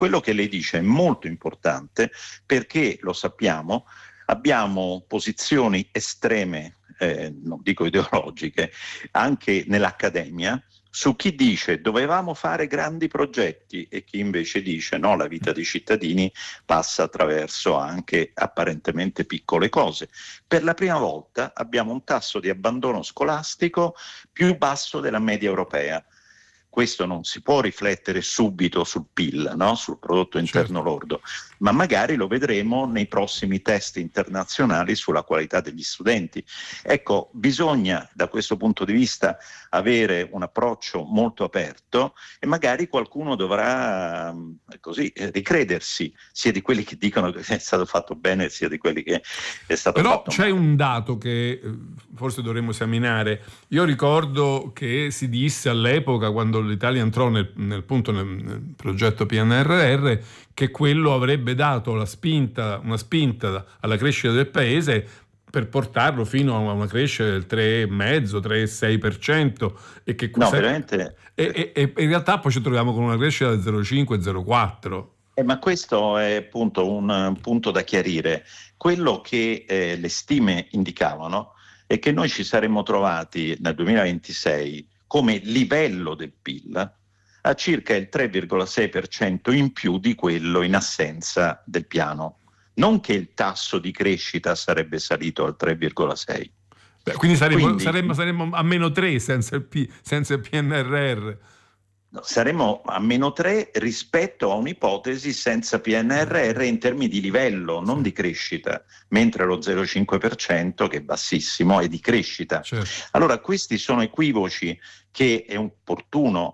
quello che lei dice è molto importante perché, lo sappiamo, abbiamo posizioni estreme, non dico ideologiche, anche nell'accademia, su chi dice dovevamo fare grandi progetti e chi invece dice no, la vita dei cittadini passa attraverso anche apparentemente piccole cose. Per la prima volta abbiamo un tasso di abbandono scolastico più basso della media europea. Questo non si può riflettere subito sul PIL, no? Sul prodotto interno lordo, ma magari lo vedremo nei prossimi test internazionali sulla qualità degli studenti. Ecco, bisogna da questo punto di vista avere un approccio molto aperto e magari qualcuno dovrà ricredersi, sia di quelli che dicono che è stato fatto bene, sia di quelli che è stato Però fatto c'è male. un dato che forse dovremmo esaminare. Io ricordo che si disse all'epoca, quando l'Italia entrò nel progetto PNRR, che quello avrebbe dato una spinta alla crescita del paese per portarlo fino a una crescita del 3,5-3,6%, e che veramente. E in realtà poi ci troviamo con una crescita del 0,5-0,4%. Ma questo è appunto un punto da chiarire. Quello che le stime indicavano è che noi ci saremmo trovati nel 2026 come livello del PIL a circa il 3,6% in più di quello in assenza del piano. Non che il tasso di crescita sarebbe salito al 3,6%. Quindi saremmo a meno 3 senza il PNRR. Saremmo a meno 3 rispetto a un'ipotesi senza PNRR in termini di livello, non di crescita, mentre lo 0,5%, che è bassissimo, è di crescita. Certo. Allora questi sono equivoci che è opportuno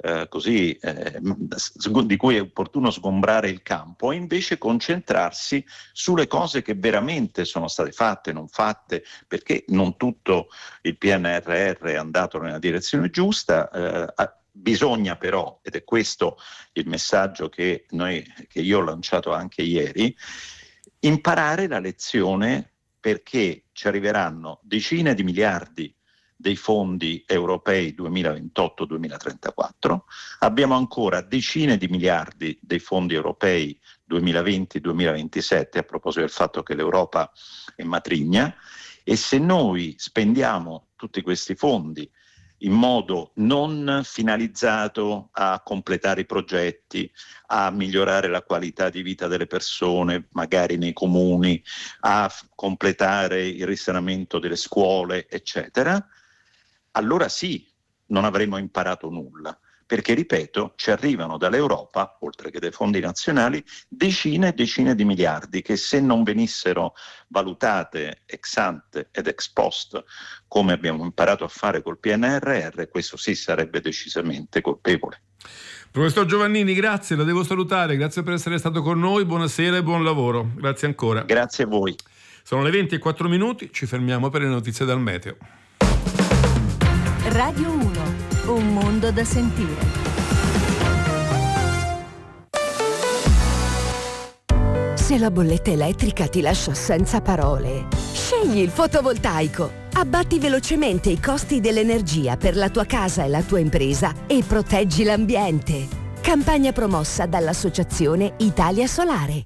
di cui è opportuno sgombrare il campo e invece concentrarsi sulle cose che veramente sono state fatte, non fatte, perché non tutto il PNRR è andato nella direzione giusta. Bisogna però, ed è questo il messaggio che io ho lanciato anche ieri, imparare la lezione, perché ci arriveranno decine di miliardi dei fondi europei 2028-2034, abbiamo ancora decine di miliardi dei fondi europei 2020-2027, a proposito del fatto che l'Europa è matrigna, e se noi spendiamo tutti questi fondi in modo non finalizzato a completare i progetti, a migliorare la qualità di vita delle persone, magari nei comuni, a completare il risanamento delle scuole, eccetera, allora sì, non avremo imparato nulla. Perché, ripeto, ci arrivano dall'Europa, oltre che dai fondi nazionali, decine e decine di miliardi che, se non venissero valutate ex ante ed ex post, come abbiamo imparato a fare col PNRR, questo sì sarebbe decisamente colpevole. Professor Giovannini, grazie, la devo salutare, grazie per essere stato con noi, buonasera e buon lavoro, grazie ancora. Grazie a voi. Sono le 20:04, ci fermiamo per le notizie dal meteo. Radio 1. Un mondo da sentire. Se la bolletta elettrica ti lascia senza parole, scegli il fotovoltaico. Abbatti velocemente i costi dell'energia per la tua casa e la tua impresa e proteggi l'ambiente. Campagna promossa dall'Associazione Italia Solare.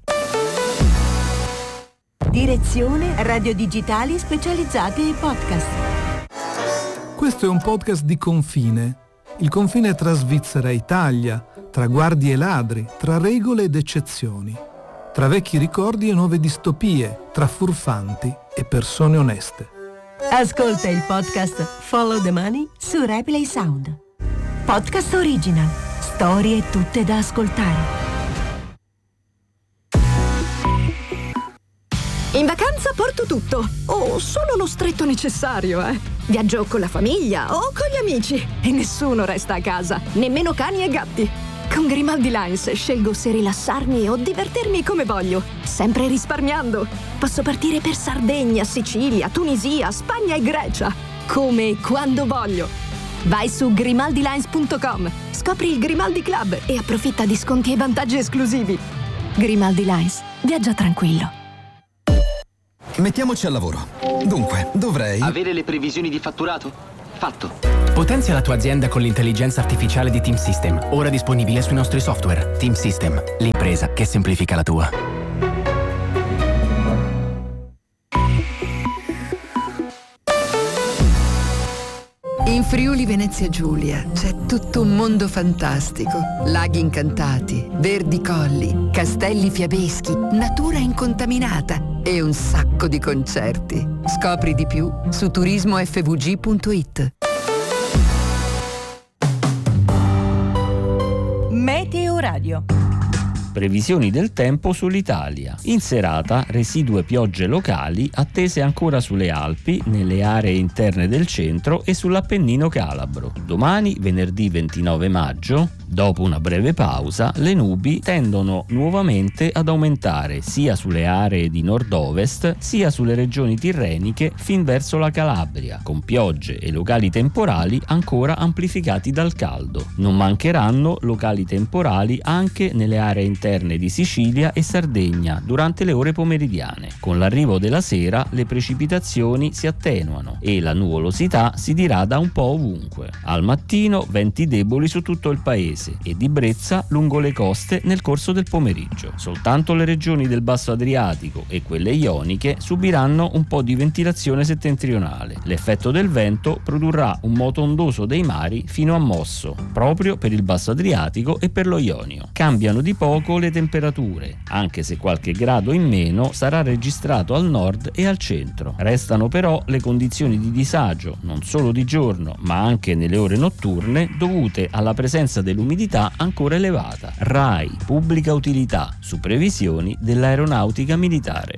Direzione Radio Digitali Specializzati e Podcast. Questo è un podcast di confine. Il confine tra Svizzera e Italia, tra guardie e ladri, tra regole ed eccezioni, tra vecchi ricordi e nuove distopie, tra furfanti e persone oneste. Ascolta il podcast Follow the Money su Replay Sound. Podcast original. Storie tutte da ascoltare. In vacanza porto tutto, o solo lo stretto necessario, Viaggio con la famiglia o con gli amici e nessuno resta a casa, nemmeno cani e gatti. Con Grimaldi Lines scelgo se rilassarmi o divertirmi come voglio, sempre risparmiando. Posso partire per Sardegna, Sicilia, Tunisia, Spagna e Grecia, come e quando voglio. Vai su grimaldilines.com, scopri il Grimaldi Club e approfitta di sconti e vantaggi esclusivi. Grimaldi Lines, viaggia tranquillo. Mettiamoci al lavoro. Dunque, dovrei... Avere le previsioni di fatturato? Fatto. Potenzia la tua azienda con l'intelligenza artificiale di Team System, ora disponibile sui nostri software. Team System, l'impresa che semplifica la tua. In Friuli Venezia Giulia c'è tutto un mondo fantastico. Laghi incantati, verdi colli, castelli fiabeschi, natura incontaminata e un sacco di concerti. Scopri di più su turismofvg.it. Meteo Radio. Previsioni del tempo sull'Italia. In serata residue piogge locali attese ancora sulle Alpi, nelle aree interne del centro e sull'Appennino calabro. Domani, venerdì 29 maggio, dopo una breve pausa, le nubi tendono nuovamente ad aumentare sia sulle aree di nord-ovest sia sulle regioni tirreniche fin verso la Calabria, con piogge e locali temporali ancora amplificati dal caldo. Non mancheranno locali temporali anche nelle aree interne di Sicilia e Sardegna durante le ore pomeridiane. Con l'arrivo della sera le precipitazioni si attenuano e la nuvolosità si dirada un po' ovunque. Al mattino venti deboli su tutto il paese e di brezza lungo le coste nel corso del pomeriggio. Soltanto le regioni del Basso Adriatico e quelle ioniche subiranno un po' di ventilazione settentrionale. L'effetto del vento produrrà un moto ondoso dei mari fino a mosso, proprio per il Basso Adriatico e per lo Ionio. Cambiano di poco le temperature, anche se qualche grado in meno sarà registrato al nord e al centro. Restano però le condizioni di disagio, non solo di giorno, ma anche nelle ore notturne, dovute alla presenza dell'umidità ancora elevata. RAI, pubblica utilità, su previsioni dell'aeronautica militare.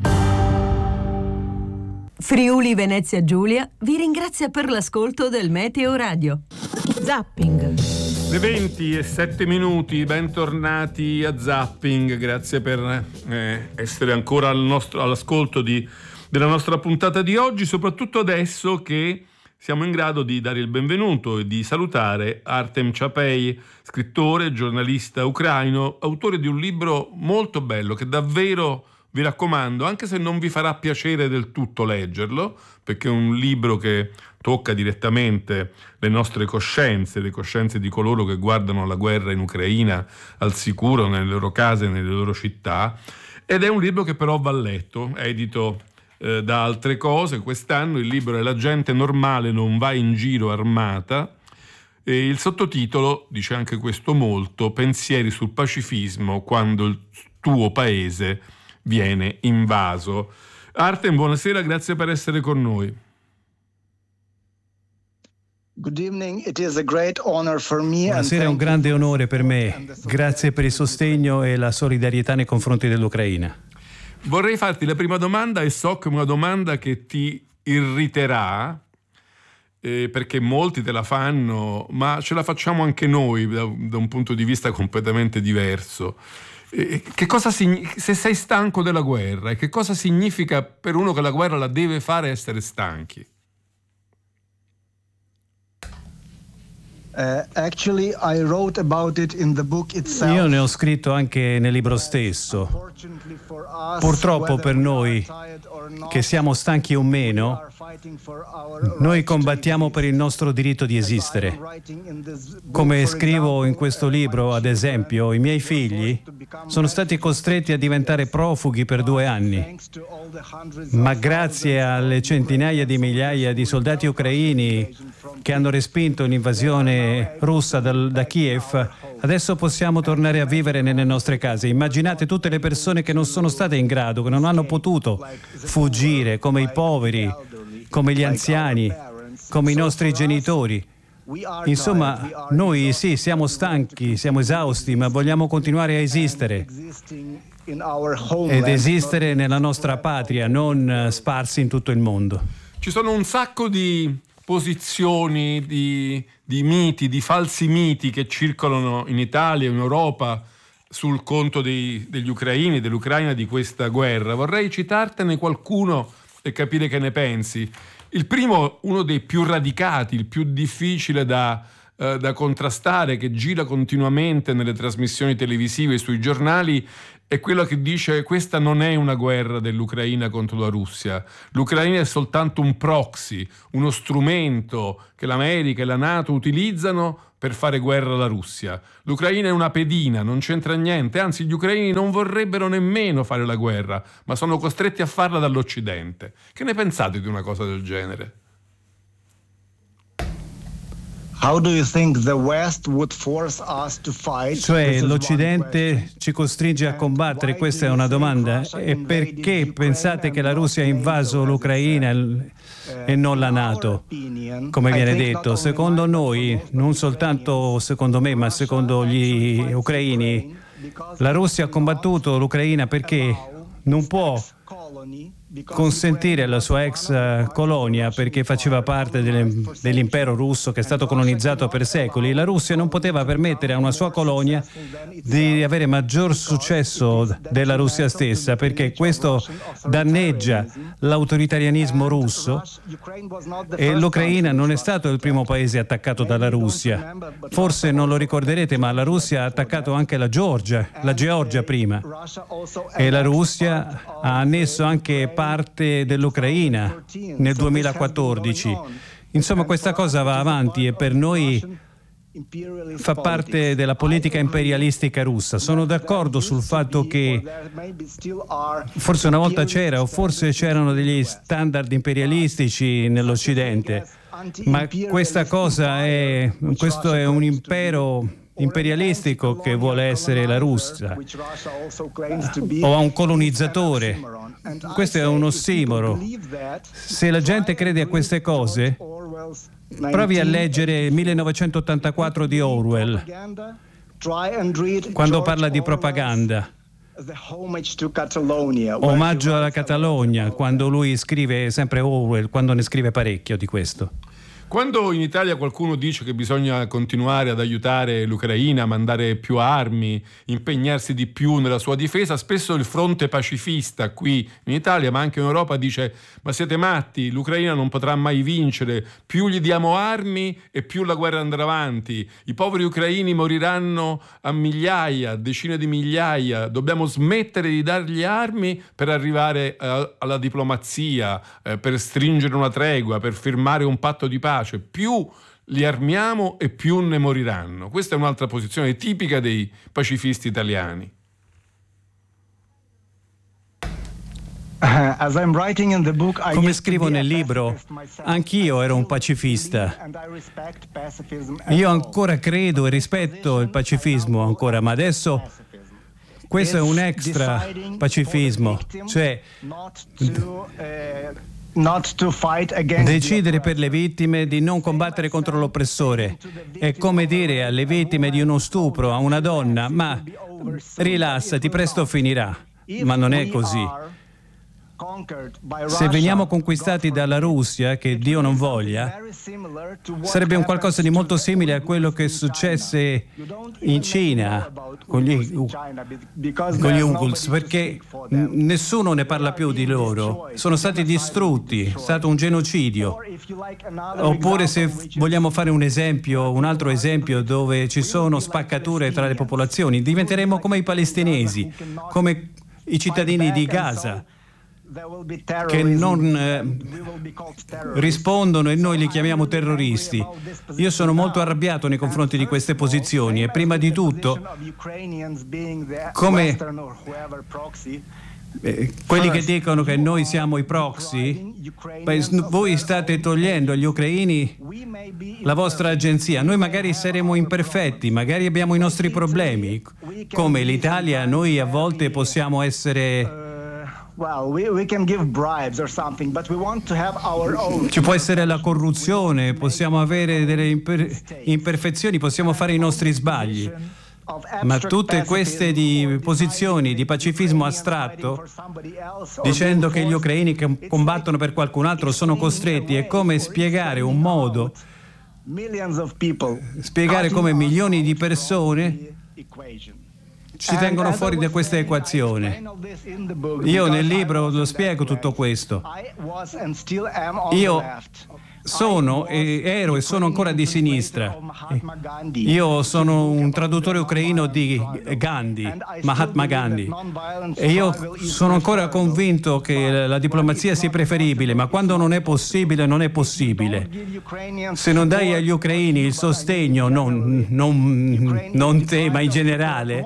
Friuli Venezia Giulia vi ringrazia per l'ascolto del Meteo Radio. Zapping. Le 20:07, bentornati a Zapping, grazie per essere ancora all'ascolto della nostra puntata di oggi, soprattutto adesso che siamo in grado di dare il benvenuto e di salutare Artem Chapey, scrittore, giornalista ucraino, autore di un libro molto bello che davvero vi raccomando, anche se non vi farà piacere del tutto leggerlo, perché è un libro che tocca direttamente le nostre coscienze, le coscienze di coloro che guardano la guerra in Ucraina al sicuro nelle loro case, nelle loro città, ed è un libro che però va letto, è edito da Altre Cose. Quest'anno il libro è La gente normale non va in giro armata, e il sottotitolo dice anche questo molto: pensieri sul pacifismo quando il tuo paese viene invaso. Artem, buonasera, grazie per essere con noi. Good evening. It is a great honor for me. Buonasera, è un grande onore per me. Grazie per il sostegno e la solidarietà nei confronti dell'Ucraina. Vorrei farti la prima domanda, e so che è una domanda che ti irriterà, perché molti te la fanno, ma ce la facciamo anche noi da un punto di vista completamente diverso. Che cosa se sei stanco della guerra, e che cosa significa per uno che la guerra la deve fare essere stanchi? Actually, I wrote about it in the book itself. Io ne ho scritto anche nel libro stesso. Purtroppo per noi, che siamo stanchi o meno, noi combattiamo per il nostro diritto di esistere. Come scrivo in questo libro, ad esempio, i miei figli sono stati costretti a diventare profughi per 2 anni. Ma grazie alle centinaia di migliaia di soldati ucraini che hanno respinto l'invasione russa da Kiev, adesso possiamo tornare a vivere nelle nostre case. Immaginate tutte le persone che non sono state in grado, che non hanno potuto fuggire, come i poveri, come gli anziani, come i nostri genitori. Insomma, noi sì, siamo stanchi, siamo esausti, ma vogliamo continuare a esistere. Ed esistere nella nostra patria, non sparsi in tutto il mondo. Ci sono un sacco di posizioni, di miti, di falsi miti che circolano in Italia, in Europa, sul conto degli ucraini, dell'Ucraina, di questa guerra. Vorrei citartene qualcuno e capire che ne pensi. Il primo, uno dei più radicati, il più difficile da contrastare, che gira continuamente nelle trasmissioni televisive e sui giornali, è quello che dice: questa non è una guerra dell'Ucraina contro la Russia, l'Ucraina è soltanto un proxy, uno strumento che l'America e la NATO utilizzano per fare guerra alla Russia. L'Ucraina è una pedina, non c'entra niente, anzi gli ucraini non vorrebbero nemmeno fare la guerra, ma sono costretti a farla dall'Occidente. Che ne pensate di una cosa del genere? Cioè, l'Occidente ci costringe a combattere? Questa è una domanda. E perché pensate che la Russia ha invaso l'Ucraina e non la NATO, come viene detto? Secondo noi, non soltanto secondo me, ma secondo gli ucraini, la Russia ha combattuto l'Ucraina perché non può consentire alla sua ex colonia, perché faceva parte dell'impero russo che è stato colonizzato per secoli. La Russia non poteva permettere a una sua colonia di avere maggior successo della Russia stessa, perché questo danneggia l'autoritarianismo russo, e l'Ucraina non è stato il primo paese attaccato dalla Russia. Forse non lo ricorderete, ma la Russia ha attaccato anche la Georgia prima, e la Russia ha annesso anche parte dell'Ucraina nel 2014. Insomma, questa cosa va avanti e per noi fa parte della politica imperialistica russa. Sono d'accordo sul fatto che forse una volta c'era, o forse c'erano degli standard imperialistici nell'Occidente, ma questo è un impero imperialistico che vuole essere la Russia, o a un colonizzatore. Questo è un ossimoro. Se la gente crede a queste cose, provi a leggere 1984 di Orwell, quando parla di propaganda. Omaggio alla Catalogna, quando lui scrive, sempre Orwell, quando ne scrive parecchio di questo. Quando in Italia qualcuno dice che bisogna continuare ad aiutare l'Ucraina, mandare più armi, impegnarsi di più nella sua difesa, spesso il fronte pacifista qui in Italia, ma anche in Europa, dice: ma siete matti, l'Ucraina non potrà mai vincere, più gli diamo armi e più la guerra andrà avanti, i poveri ucraini moriranno a migliaia, decine di migliaia, dobbiamo smettere di dargli armi per arrivare alla diplomazia, per stringere una tregua, per firmare un patto di pace. Più li armiamo e più ne moriranno. Questa è un'altra posizione tipica dei pacifisti italiani. Come scrivo nel libro, anch'io ero un pacifista. Io ancora credo e rispetto il pacifismo ancora, ma adesso questo è un extra pacifismo, cioè decidere per le vittime di non combattere contro l'oppressore. È come dire alle vittime di uno stupro a una donna: ma rilassati, presto finirà. Ma non è così. Se veniamo conquistati dalla Russia, che Dio non voglia, sarebbe un qualcosa di molto simile a quello che successe in Cina con gli Uyghurs, perché nessuno ne parla più di loro, sono stati distrutti, è stato un genocidio. Oppure, se vogliamo fare un altro esempio dove ci sono spaccature tra le popolazioni, diventeremo come i palestinesi, come i cittadini di Gaza, che non rispondono e noi li chiamiamo terroristi. Io sono molto arrabbiato nei confronti di queste posizioni, e prima di tutto come quelli che dicono che noi siamo i proxy, voi state togliendo agli ucraini la vostra agenzia. Noi magari saremo imperfetti, magari abbiamo i nostri problemi, come l'Italia. Noi a volte possiamo essere ci può essere la corruzione, possiamo avere delle imperfezioni, possiamo fare i nostri sbagli, ma tutte queste posizioni di pacifismo astratto, dicendo che gli ucraini che combattono per qualcun altro sono costretti, è come spiegare un modo, spiegare come milioni di persone ci tengono fuori da questa equazione. Io nel libro lo spiego tutto questo. Io ero e sono ancora di sinistra. Io sono un traduttore ucraino di Gandhi, Mahatma Gandhi, e io sono ancora convinto che la diplomazia sia preferibile, ma quando non è possibile, non è possibile. Se non dai agli ucraini il sostegno, non te, ma in generale,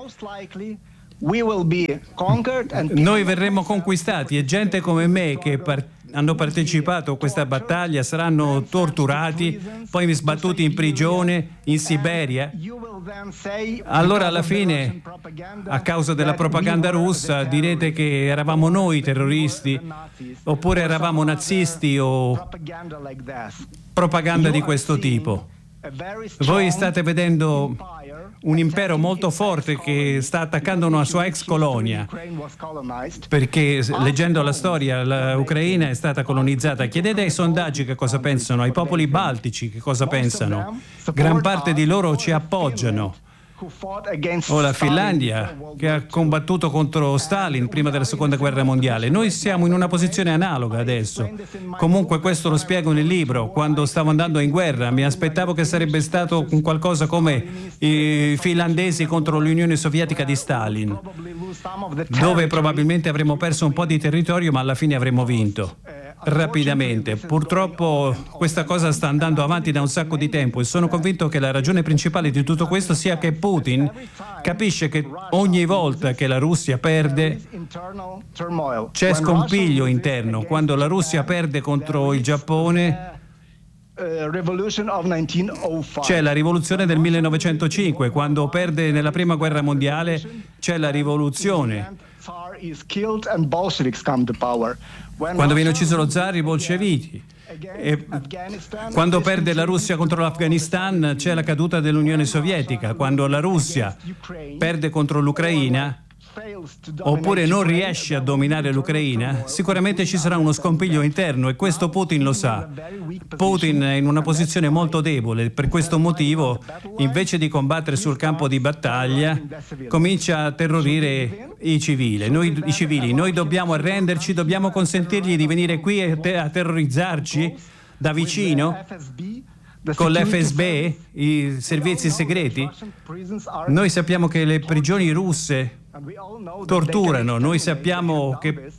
noi verremo conquistati e gente come me che hanno partecipato a questa battaglia saranno torturati, poi sbattuti in prigione in Siberia. Allora alla fine, a causa della propaganda russa, direte che eravamo noi terroristi, oppure eravamo nazisti o propaganda di questo tipo. Voi state vedendo un impero molto forte che sta attaccando una sua ex colonia, perché leggendo la storia l'Ucraina è stata colonizzata. Chiedete ai sondaggi che cosa pensano, ai popoli baltici che cosa pensano. Gran parte di loro ci appoggiano. O la Finlandia, che ha combattuto contro Stalin prima della seconda guerra mondiale. Noi siamo in una posizione analoga adesso. Comunque questo lo spiego nel libro. Quando stavo andando in guerra mi aspettavo che sarebbe stato qualcosa come i finlandesi contro l'Unione Sovietica di Stalin, dove probabilmente avremmo perso un po' di territorio, ma alla fine avremmo vinto rapidamente. Purtroppo questa cosa sta andando avanti da un sacco di tempo e sono convinto che la ragione principale di tutto questo sia che Putin capisce che ogni volta che la Russia perde c'è scompiglio interno. Quando la Russia perde contro il Giappone c'è la rivoluzione del 1905, quando perde nella prima guerra mondiale c'è la rivoluzione. Quando viene ucciso lo zar, i bolscevichi. E quando perde la Russia contro l'Afghanistan c'è la caduta dell'Unione Sovietica. Quando la Russia perde contro l'Ucraina, oppure non riesce a dominare l'Ucraina, sicuramente ci sarà uno scompiglio interno e questo Putin lo sa. Putin è in una posizione molto debole, per questo motivo invece di combattere sul campo di battaglia comincia a terrorire i civili. Noi dobbiamo arrenderci, dobbiamo consentirgli di venire qui a terrorizzarci da vicino con l'FSB, i servizi segreti. Noi sappiamo che le prigioni russe torturano, noi sappiamo che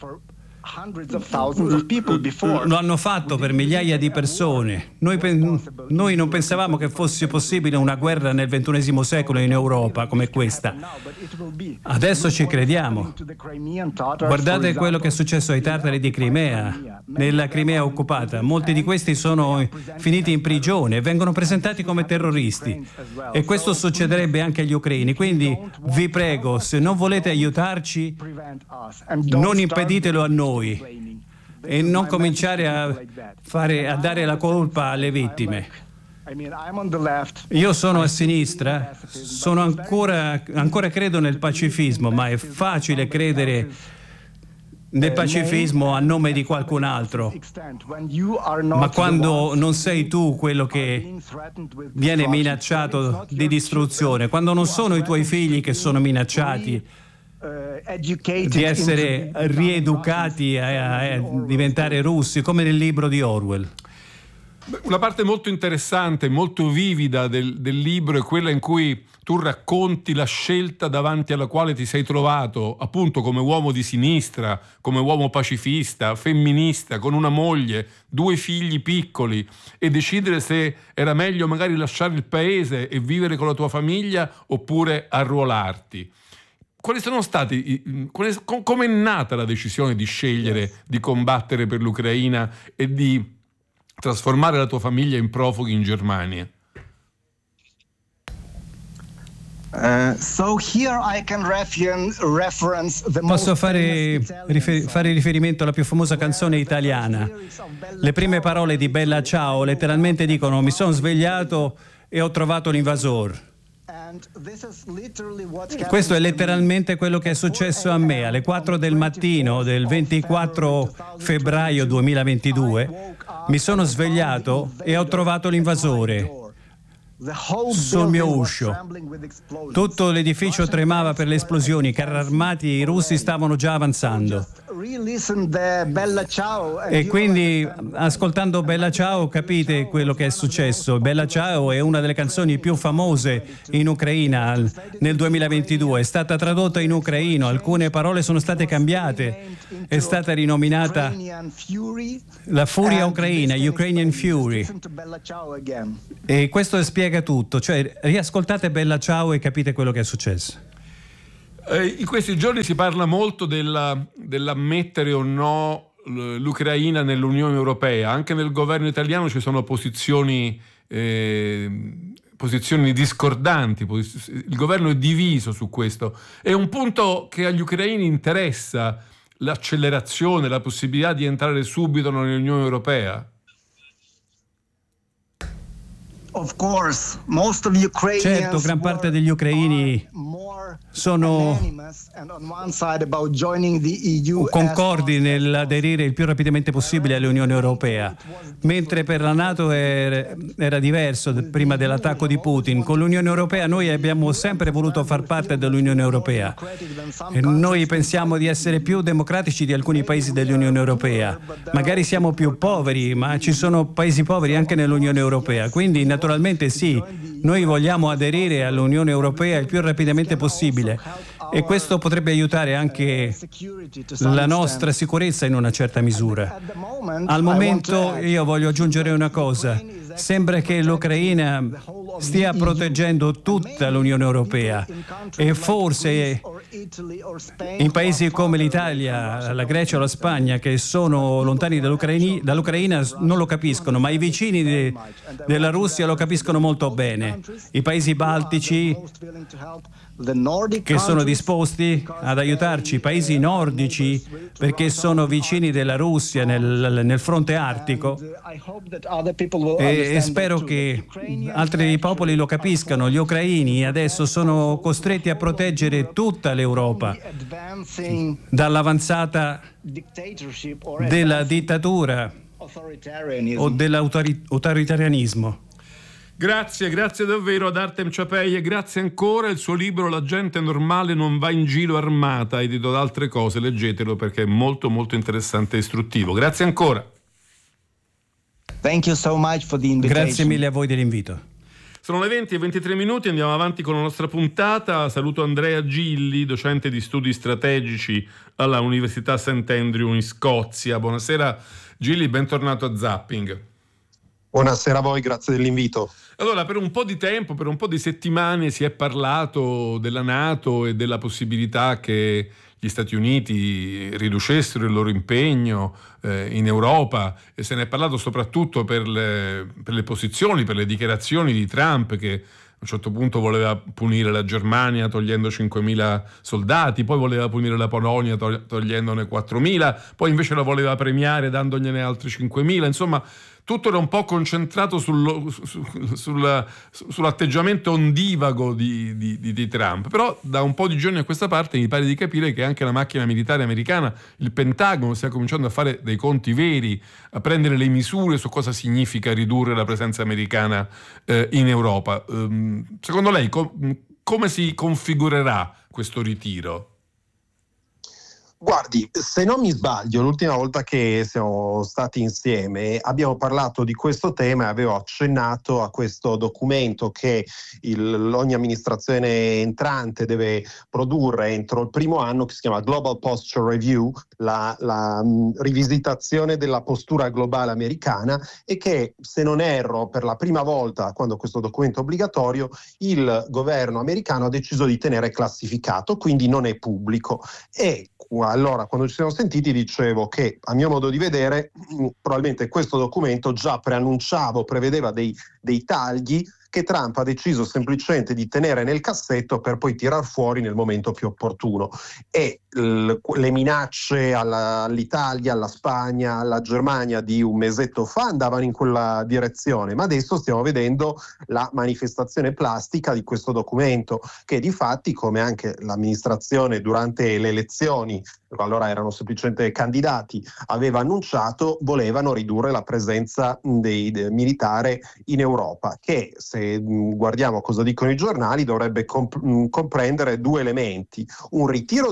lo hanno fatto per migliaia di persone. Noi non pensavamo che fosse possibile una guerra nel XXI secolo in Europa come questa. Adesso ci crediamo. Guardate quello che è successo ai tartari di Crimea, nella Crimea occupata. Molti di questi sono finiti in prigione e vengono presentati come terroristi. E questo succederebbe anche agli ucraini. Quindi vi prego, se non volete aiutarci, non impeditelo a noi. E non cominciare a dare la colpa alle vittime. Io sono a sinistra, ancora credo nel pacifismo, ma è facile credere nel pacifismo a nome di qualcun altro. Ma quando non sei tu quello che viene minacciato di distruzione, quando non sono i tuoi figli che sono minacciati di essere rieducati a diventare russi, come nel libro di Orwell. Una parte molto interessante, molto vivida del libro è quella in cui tu racconti la scelta davanti alla quale ti sei trovato, appunto come uomo di sinistra, come uomo pacifista, femminista, con una moglie, 2 figli piccoli, e decidere se era meglio magari lasciare il paese e vivere con la tua famiglia oppure arruolarti. Quali sono stati, come è nata la decisione di scegliere di combattere per l'Ucraina e di trasformare la tua famiglia in profughi in Germania? Posso fare riferimento alla più famosa canzone italiana. Le prime parole di Bella Ciao letteralmente dicono: mi sono svegliato e ho trovato l'invasor. Questo è letteralmente quello che è successo a me alle 4 del mattino del 24 febbraio 2022. Mi sono svegliato e ho trovato l'invasore sul mio uscio. Tutto l'edificio tremava per le esplosioni, i carri armati russi stavano già avanzando. E quindi ascoltando Bella Ciao capite quello che è successo. Bella Ciao è una delle canzoni più famose in Ucraina nel 2022, è stata tradotta in ucraino, alcune parole sono state cambiate, è stata rinominata la furia ucraina, Ukrainian Fury. E questo spiega tutto, cioè riascoltate Bella Ciao e capite quello che è successo. In questi giorni si parla molto dell'ammettere o no l'Ucraina nell'Unione Europea. Anche nel governo italiano ci sono posizioni discordanti, il governo è diviso su questo. È un punto che agli ucraini interessa, l'accelerazione, la possibilità di entrare subito nell'Unione Europea? Certo, gran parte degli ucraini sono concordi nell'aderire il più rapidamente possibile all'Unione Europea, mentre per la NATO era diverso prima dell'attacco di Putin. Con l'Unione Europea noi abbiamo sempre voluto far parte dell'Unione Europea e noi pensiamo di essere più democratici di alcuni paesi dell'Unione Europea. Magari siamo più poveri, ma ci sono paesi poveri anche nell'Unione Europea, quindi naturalmente sì, noi vogliamo aderire all'Unione Europea il più rapidamente possibile e questo potrebbe aiutare anche la nostra sicurezza in una certa misura. Al momento io voglio aggiungere una cosa, sembra che l'Ucraina stia proteggendo tutta l'Unione Europea e forse in paesi come l'Italia, la Grecia o la Spagna che sono lontani dall'Ucraina non lo capiscono, ma i vicini della Russia lo capiscono molto bene. I paesi baltici che sono disposti ad aiutarci, i paesi nordici perché sono vicini della Russia nel fronte artico e spero che altri popoli lo capiscano. Gli ucraini adesso sono costretti a proteggere tutta l'Europa dall'avanzata della dittatura o dell'autoritarianismo. Grazie davvero ad Artem Ciapei e grazie ancora. Il suo libro La gente normale non va in giro armata, edito da Altre Cose, leggetelo perché è molto molto interessante e istruttivo. Grazie ancora. Thank you so much for the invitation. Grazie mille a voi dell'invito. Sono le 20:23, andiamo avanti con la nostra puntata. Saluto Andrea Gilli, docente di studi strategici alla Università St. Andrew in Scozia. Buonasera Gilli, bentornato a Zapping. Buonasera a voi, grazie dell'invito. Allora, per un po' di tempo, per un po' di settimane si è parlato della NATO e della possibilità che gli Stati Uniti riducessero il loro impegno in Europa, e se ne è parlato soprattutto per le posizioni, per le dichiarazioni di Trump che a un certo punto voleva punire la Germania togliendo 5.000 soldati, poi voleva punire la Polonia togliendone 4.000, poi invece la voleva premiare dandogliene altri 5.000, insomma tutto era un po' concentrato sull'atteggiamento ondivago di Trump. Però da un po' di giorni a questa parte mi pare di capire che anche la macchina militare americana, il Pentagono, stia cominciando a fare dei conti veri, a prendere le misure su cosa significa ridurre la presenza americana in Europa. Secondo lei come si configurerà questo ritiro? Guardi, se non mi sbaglio, l'ultima volta che siamo stati insieme abbiamo parlato di questo tema e avevo accennato a questo documento che ogni amministrazione entrante deve produrre entro il primo anno, che si chiama Global Posture Review, la rivisitazione della postura globale americana, e che, se non erro, per la prima volta, quando questo documento è obbligatorio, il governo americano ha deciso di tenere classificato, quindi non è pubblico. E allora, quando ci siamo sentiti, dicevo che, a mio modo di vedere, probabilmente questo documento già prevedeva dei tagli che Trump ha deciso semplicemente di tenere nel cassetto per poi tirar fuori nel momento più opportuno. E le minacce all'Italia, alla Spagna, alla Germania di un mesetto fa andavano in quella direzione, ma adesso stiamo vedendo la manifestazione plastica di questo documento, che di fatti, come anche l'amministrazione durante le elezioni, allora erano semplicemente candidati, aveva annunciato, volevano ridurre la presenza militare in Europa, che, se guardiamo cosa dicono i giornali, dovrebbe comprendere due elementi: un ritiro di forze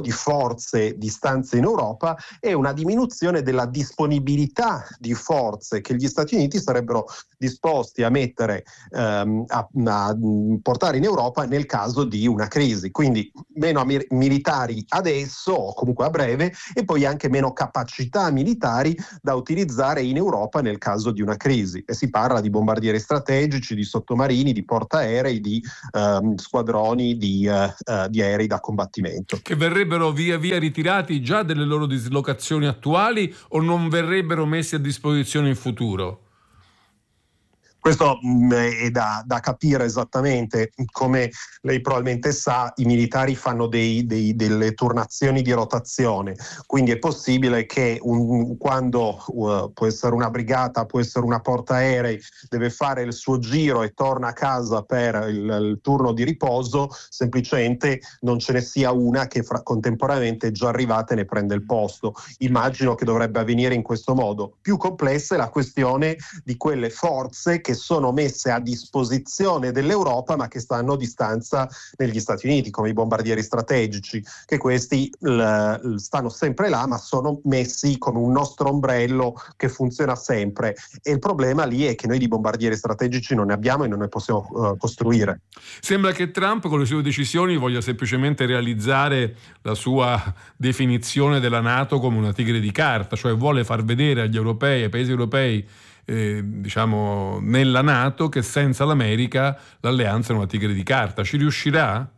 forze di stanza in Europa e una diminuzione della disponibilità di forze che gli Stati Uniti sarebbero disposti a mettere, a portare in Europa nel caso di una crisi. Quindi meno militari adesso, o comunque a breve, e poi anche meno capacità militari da utilizzare in Europa nel caso di una crisi. E si parla di bombardieri strategici, di sottomarini, di portaerei, di squadroni di aerei da combattimento. Che verrebbero via via ritirati già delle loro dislocazioni attuali o non verrebbero messi a disposizione in futuro? Questo è da capire esattamente. Come lei probabilmente sa, i militari fanno delle turnazioni di rotazione, quindi è possibile che quando può essere una brigata, può essere una portaerei, deve fare il suo giro e torna a casa per il turno di riposo, semplicemente non ce ne sia una che contemporaneamente è già arrivata e ne prende il posto. Immagino che dovrebbe avvenire in questo modo. Più complessa è la questione di quelle forze che sono messe a disposizione dell'Europa ma che stanno a distanza negli Stati Uniti, come i bombardieri strategici, che questi stanno sempre là ma sono messi come un nostro ombrello che funziona sempre, e il problema lì è che noi di bombardieri strategici non ne abbiamo e non ne possiamo costruire. Sembra che Trump con le sue decisioni voglia semplicemente realizzare la sua definizione della NATO come una tigre di carta, cioè vuole far vedere agli europei, ai paesi europei diciamo nella NATO, che senza l'America l'alleanza è una tigre di carta. Ci riuscirà?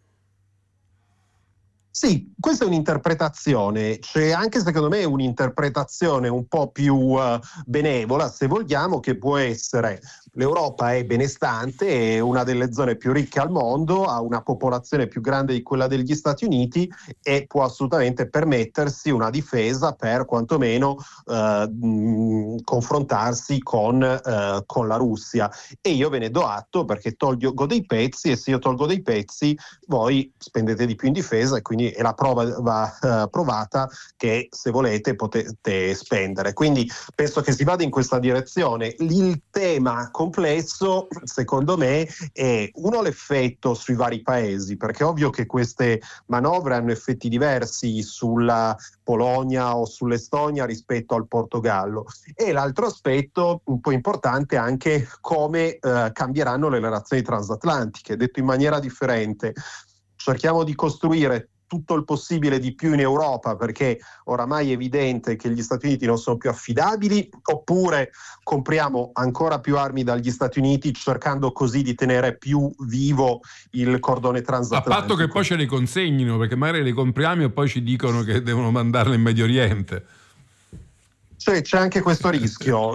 Sì, questa è un'interpretazione, c'è anche secondo me un'interpretazione un po' più benevola, se vogliamo, che può essere: l'Europa è benestante, è una delle zone più ricche al mondo, ha una popolazione più grande di quella degli Stati Uniti e può assolutamente permettersi una difesa per quantomeno confrontarsi con la Russia. E io ve ne do atto, perché tolgo dei pezzi, e se io tolgo dei pezzi voi spendete di più in difesa, e quindi la prova va provata che se volete potete spendere. Quindi penso che si vada in questa direzione. Il tema complesso, secondo me, è l'effetto sui vari paesi, perché è ovvio che queste manovre hanno effetti diversi sulla Polonia o sull'Estonia rispetto al Portogallo, e l'altro aspetto un po' importante è anche come cambieranno le relazioni transatlantiche. Detto in maniera differente, cerchiamo di costruire tutto il possibile di più in Europa, perché oramai è evidente che gli Stati Uniti non sono più affidabili, oppure compriamo ancora più armi dagli Stati Uniti, cercando così di tenere più vivo il cordone transatlantico. A patto che poi ce le consegnino, perché magari le compriamo e poi ci dicono che devono mandarle in Medio Oriente. Cioè, c'è anche questo rischio.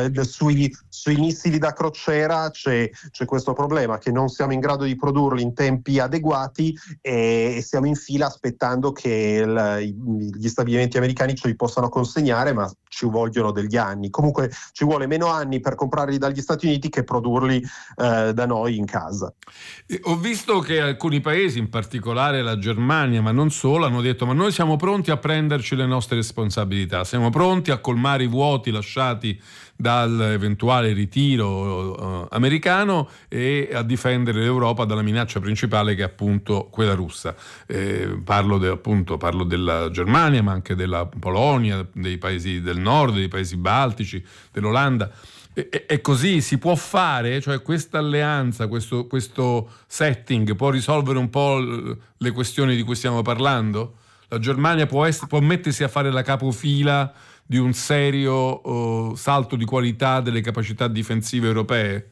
Sui missili da crociera c'è questo problema, che non siamo in grado di produrli in tempi adeguati e siamo in fila aspettando che gli stabilimenti americani ce li possano consegnare, ma ci vogliono degli anni. Comunque ci vuole meno anni per comprarli dagli Stati Uniti che produrli da noi in casa. Ho visto che alcuni paesi, in particolare la Germania, ma non solo, hanno detto: ma noi siamo pronti a prenderci le nostre responsabilità, siamo pronti a colmare i vuoti lasciati dall'eventuale ritiro americano e a difendere l'Europa dalla minaccia principale, che è appunto quella russa. Parlo della Germania, ma anche della Polonia, dei paesi del nord, dei paesi baltici, dell'Olanda. E così si può fare, cioè questa alleanza, questo setting può risolvere un po' le questioni di cui stiamo parlando? La Germania può mettersi a fare la capofila di un serio salto di qualità delle capacità difensive europee?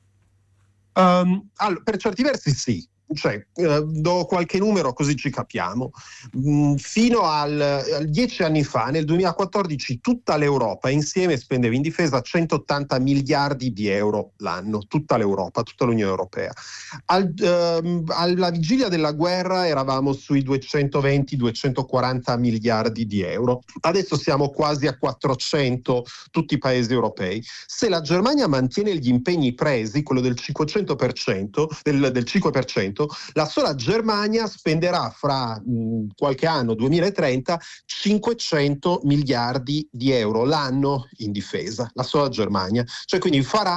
Allora, per certi versi sì. Cioè, do qualche numero così ci capiamo. Fino al 10 anni fa, nel 2014, tutta l'Europa insieme spendeva in difesa 180 miliardi di euro l'anno, tutta l'Europa, tutta l'Unione Europea. Alla vigilia della guerra eravamo sui 220-240 miliardi di euro. Adesso siamo quasi a 400, tutti i paesi europei. Se la Germania mantiene gli impegni presi, quello del 500%, del 5%, la sola Germania spenderà fra qualche anno, 2030, 500 miliardi di euro l'anno in difesa, la sola Germania. Cioè, quindi farà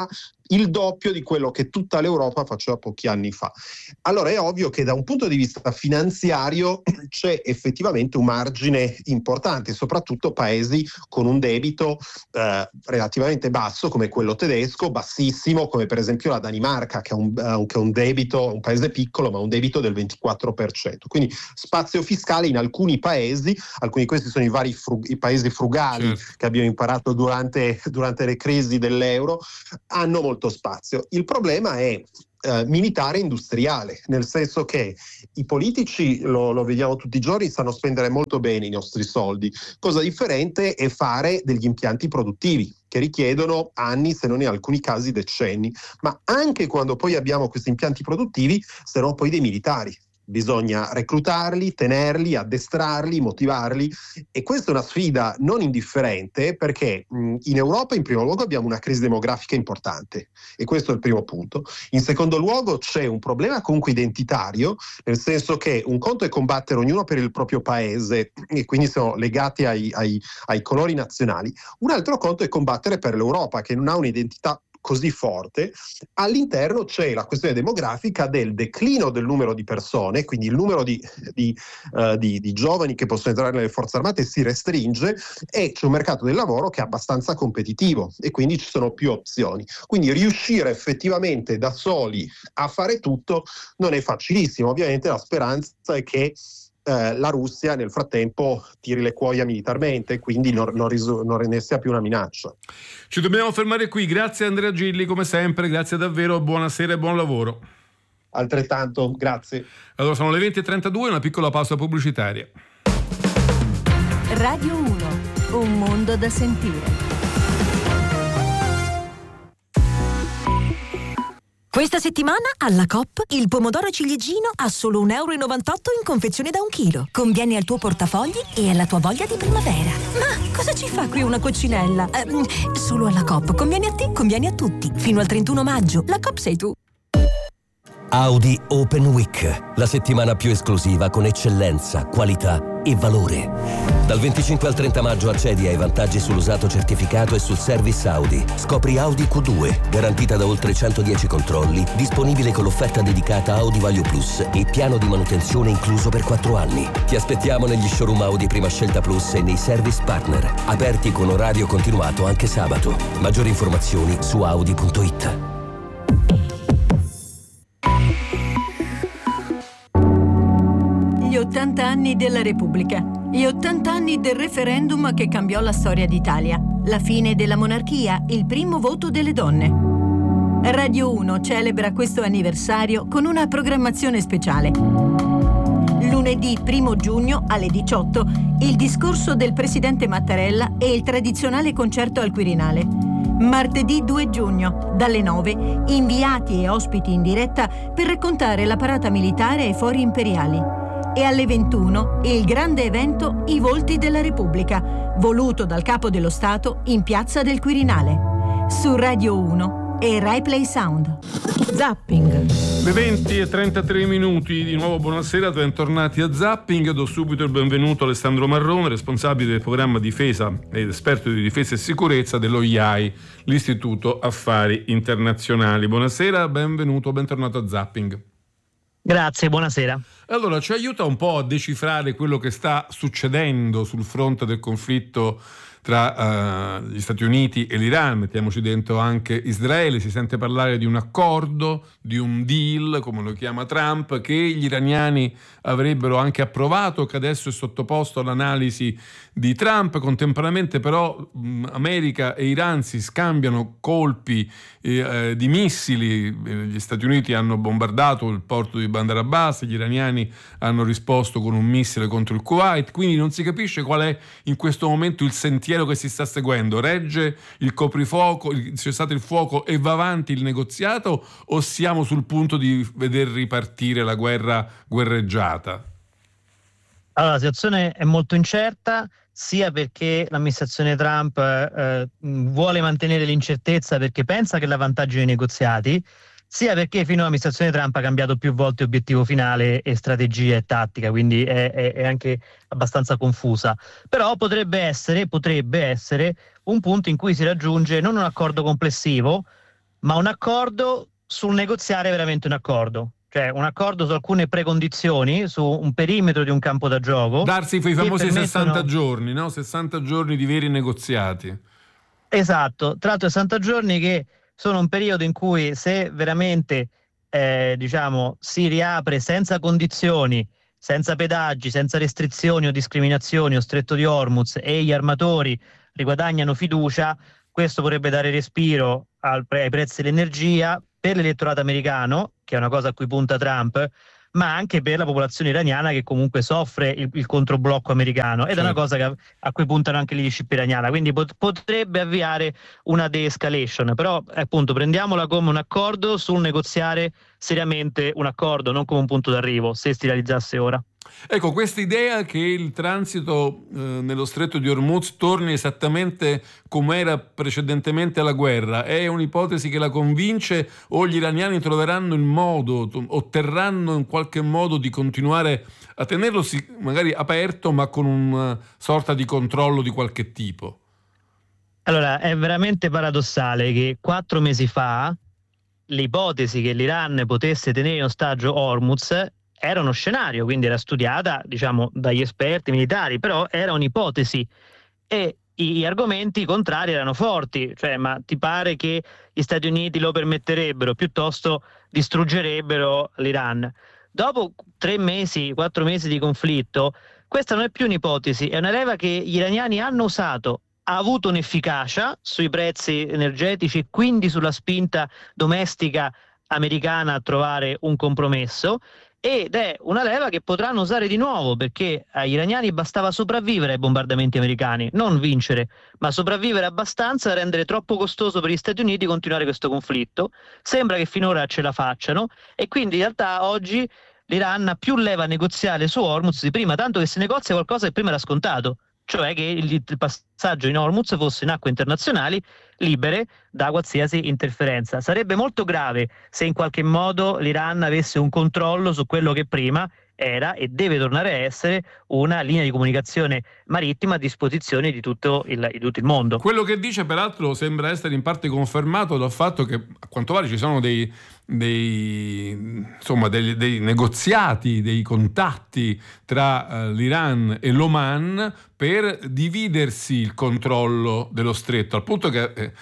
il doppio di quello che tutta l'Europa faceva pochi anni fa. Allora è ovvio che da un punto di vista finanziario c'è effettivamente un margine importante, soprattutto paesi con un debito relativamente basso come quello tedesco, bassissimo come per esempio la Danimarca, che ha un debito, un paese piccolo ma un debito del 24%. Quindi spazio fiscale in alcuni paesi, alcuni di questi sono i vari i paesi frugali, certo, che abbiamo imparato durante le crisi dell'euro, hanno molto spazio. Il problema è militare e industriale, nel senso che i politici, lo vediamo tutti i giorni, sanno spendere molto bene i nostri soldi. Cosa differente è fare degli impianti produttivi che richiedono anni, se non in alcuni casi decenni, ma anche quando poi abbiamo questi impianti produttivi servono poi dei militari. Bisogna reclutarli, tenerli, addestrarli, motivarli, e questa è una sfida non indifferente, perché in Europa in primo luogo abbiamo una crisi demografica importante, e questo è il primo punto. In secondo luogo c'è un problema comunque identitario, nel senso che un conto è combattere ognuno per il proprio paese e quindi sono legati ai colori nazionali, un altro conto è combattere per l'Europa, che non ha un'identità così forte. All'interno c'è la questione demografica del declino del numero di persone, quindi il numero di giovani che possono entrare nelle forze armate si restringe, e c'è un mercato del lavoro che è abbastanza competitivo e quindi ci sono più opzioni. Quindi riuscire effettivamente da soli a fare tutto non è facilissimo. Ovviamente la speranza è che la Russia nel frattempo tiri le cuoia militarmente, quindi non ne sia più una minaccia. Ci dobbiamo fermare qui. Grazie Andrea Gilli, come sempre, grazie davvero, buonasera e buon lavoro. Altrettanto, grazie. Allora sono le 20:32, una piccola pausa pubblicitaria. Radio 1, un mondo da sentire. Questa settimana alla Coop il pomodoro ciliegino a solo €1,98 in confezione da 1 chilo. Conviene al tuo portafogli e alla tua voglia di primavera. Ma cosa ci fa qui una coccinella? Solo alla Coop. Conviene a te, conviene a tutti. Fino al 31 maggio. La Coop sei tu. Audi Open Week, la settimana più esclusiva con eccellenza, qualità e valore. Dal 25 al 30 maggio accedi ai vantaggi sull'usato certificato e sul service Audi. Scopri Audi Q2, garantita da oltre 110 controlli, disponibile con l'offerta dedicata Audi Value Plus e piano di manutenzione incluso per 4 anni. Ti aspettiamo negli showroom Audi Prima Scelta Plus e nei service partner, aperti con orario continuato anche sabato. Maggiori informazioni su audi.it. Gli 80 anni della Repubblica, gli 80 anni del referendum che cambiò la storia d'Italia, la fine della monarchia, il primo voto delle donne. Radio 1 celebra questo anniversario con una programmazione speciale. Lunedì 1 giugno alle 18, il discorso del presidente Mattarella e il tradizionale concerto al Quirinale. Martedì 2 giugno, dalle 9, inviati e ospiti in diretta per raccontare la parata militare ai fori imperiali. E alle 21 il grande evento I Volti della Repubblica, voluto dal Capo dello Stato in Piazza del Quirinale. Su Radio 1 e RaiPlay Sound. Zapping. Le 20:33, di nuovo buonasera, bentornati a Zapping. Do subito il benvenuto a Alessandro Marrone, responsabile del programma difesa ed esperto di difesa e sicurezza dello IAI, l'Istituto Affari Internazionali. Buonasera, bentornato a Zapping. Grazie, buonasera. Allora, ci aiuta un po' a decifrare quello che sta succedendo sul fronte del conflitto tra gli Stati Uniti e l'Iran, mettiamoci dentro anche Israele. Si sente parlare di un accordo, di un deal, come lo chiama Trump, che gli iraniani avrebbero anche approvato, che adesso è sottoposto all'analisi di Trump. Contemporaneamente però America e Iran si scambiano colpi di missili. Gli Stati Uniti hanno bombardato il porto di Bandar Abbas, gli iraniani hanno risposto con un missile contro il Kuwait, quindi non si capisce qual è in questo momento il sentiero che si sta seguendo. Regge il coprifuoco, il cessate il fuoco e va avanti il negoziato, o siamo sul punto di veder ripartire la guerreggiata? Allora, la situazione è molto incerta, sia perché l'amministrazione Trump vuole mantenere l'incertezza perché pensa che l'avvantaggi nei negoziati, sia perché fino all'amministrazione Trump ha cambiato più volte obiettivo finale e strategia e tattica, quindi è anche abbastanza confusa. Però potrebbe essere un punto in cui si raggiunge non un accordo complessivo, ma un accordo sul negoziare veramente un accordo. Cioè un accordo su alcune precondizioni, su un perimetro di un campo da gioco. Darsi quei famosi 60 giorni, no? 60 giorni di veri negoziati. Esatto, tra l'altro 60 giorni che sono un periodo in cui se veramente si riapre senza condizioni, senza pedaggi, senza restrizioni o discriminazioni o stretto di Hormuz e gli armatori riguadagnano fiducia, questo potrebbe dare respiro ai prezzi dell'energia per l'elettorato americano, che è una cosa a cui punta Trump, ma anche per la popolazione iraniana che comunque soffre il controblocco americano, ed è una cosa a cui puntano anche leadership iraniana, quindi potrebbe avviare una de-escalation, però appunto prendiamola come un accordo sul negoziare seriamente un accordo, non come un punto d'arrivo, se si realizzasse ora. Ecco, questa idea che il transito nello stretto di Hormuz torni esattamente come era precedentemente alla guerra è un'ipotesi che la convince, o gli iraniani troveranno il modo, otterranno in qualche modo di continuare a tenerlo magari aperto ma con una sorta di controllo di qualche tipo? Allora, è veramente paradossale che 4 mesi fa l'ipotesi che l'Iran potesse tenere in ostaggio Hormuz era uno scenario, quindi era studiata, diciamo, dagli esperti militari, però era un'ipotesi e gli argomenti contrari erano forti, cioè ma ti pare che gli Stati Uniti lo permetterebbero, piuttosto distruggerebbero l'Iran. Dopo 4 mesi di conflitto, questa non è più un'ipotesi, è una leva che gli iraniani hanno usato, ha avuto un'efficacia sui prezzi energetici e quindi sulla spinta domestica americana a trovare un compromesso, ed è una leva che potranno usare di nuovo, perché agli iraniani bastava sopravvivere ai bombardamenti americani, non vincere, ma sopravvivere abbastanza da rendere troppo costoso per gli Stati Uniti continuare questo conflitto. Sembra che finora ce la facciano e quindi in realtà oggi l'Iran ha più leva negoziale su Hormuz di prima, tanto che si negozia qualcosa che prima era scontato, cioè che il passaggio in Hormuz fosse in acque internazionali libere da qualsiasi interferenza. Sarebbe molto grave se in qualche modo l'Iran avesse un controllo su quello che prima era e deve tornare a essere una linea di comunicazione marittima a disposizione di tutto il mondo. Quello che dice peraltro sembra essere in parte confermato dal fatto che a quanto pare ci sono dei negoziati, dei contatti tra l'Iran e l'Oman per dividersi il controllo dello stretto, al punto che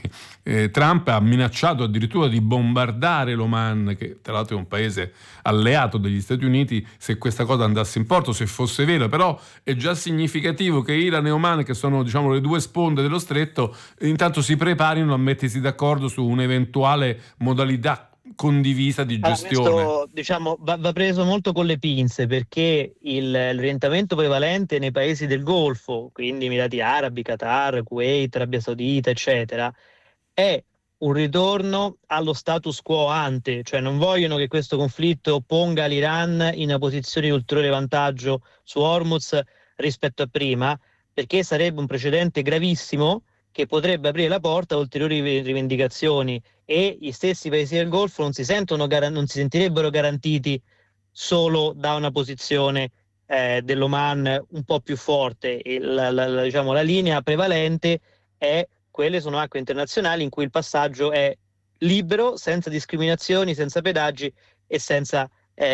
Trump ha minacciato addirittura di bombardare l'Oman, che tra l'altro è un paese alleato degli Stati Uniti, se questa cosa andasse in porto, se fosse vera. Però è già significativo che Iran e Oman, che sono diciamo le due sponde dello stretto, intanto si preparino a mettersi d'accordo su un'eventuale modalità condivisa di gestione. Questo, diciamo, va preso molto con le pinze, perché l'orientamento prevalente nei paesi del Golfo, quindi Emirati Arabi, Qatar, Kuwait, Arabia Saudita, eccetera, è un ritorno allo status quo ante, cioè non vogliono che questo conflitto ponga l'Iran in una posizione di ulteriore vantaggio su Hormuz rispetto a prima, perché sarebbe un precedente gravissimo che potrebbe aprire la porta a ulteriori rivendicazioni, e gli stessi paesi del Golfo non si sentirebbero garantiti solo da una posizione dell'Oman un po' più forte. E la linea prevalente è quelle sono acque internazionali in cui il passaggio è libero, senza discriminazioni, senza pedaggi e senza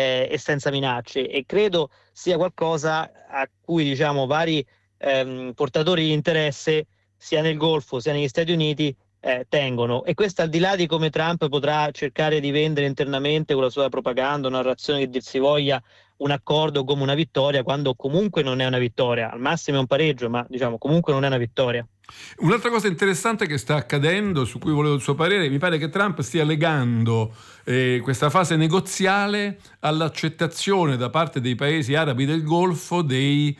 minacce, e credo sia qualcosa a cui vari portatori di interesse sia nel Golfo sia negli Stati Uniti tengono, e questo al di là di come Trump potrà cercare di vendere internamente con la sua propaganda, narrazione che dir si voglia un accordo come una vittoria, quando comunque non è una vittoria, al massimo è un pareggio, ma comunque non è una vittoria. Un'altra cosa interessante che sta accadendo, su cui volevo il suo parere, mi pare che Trump stia legando questa fase negoziale all'accettazione da parte dei paesi arabi del Golfo degli